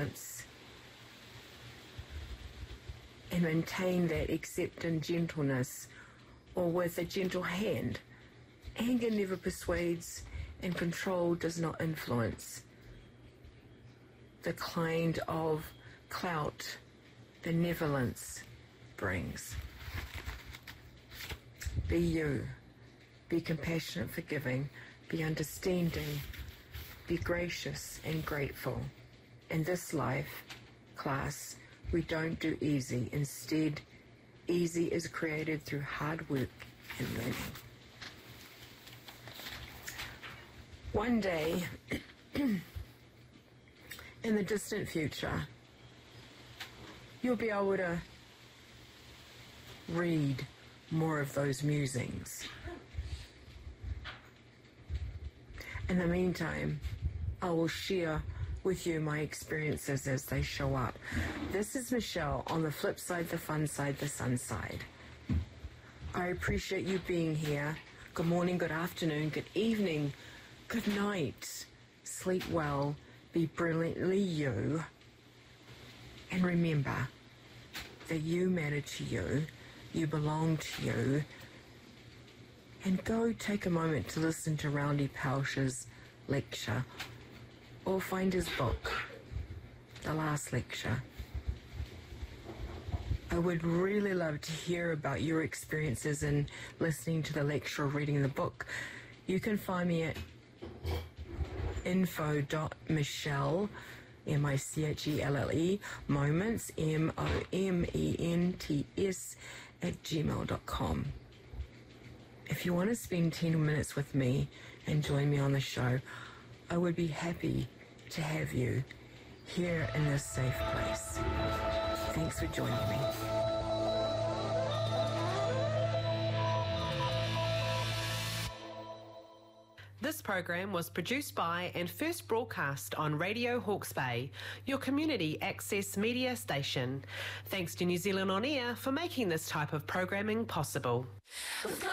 balance and maintain that accepting gentleness, or with a gentle hand. Anger never persuades, and control does not influence. The kind of clout benevolence brings. Be you. Be compassionate, forgiving. Be understanding. Be gracious and grateful. In this life, class, we don't do easy. Instead, easy is created through hard work and learning. One day, in the distant future, you'll be able to read more of those musings. In the meantime, I will share with you my experiences as they show up. This is Michelle on the flip side, the fun side, the sun side. I appreciate you being here. Good morning, good afternoon, good evening, good night. Sleep well, be brilliantly you. And remember that you matter to you, you belong to you. And go take a moment to listen to Roundy Pausch's lecture, or find his book, The Last Lecture. I would really love to hear about your experiences in listening to the lecture or reading the book. You can find me at info.michelle, M-I-C-H-E-L-L-E, moments, M-O-M-E-N-T-S, @gmail.com. If you want to spend 10 minutes with me and join me on the show, I would be happy to have you here in this safe place. Thanks for joining me. This program was produced by and first broadcast on Radio Hawke's Bay, your community access media station. Thanks to New Zealand On Air for making this type of programming possible.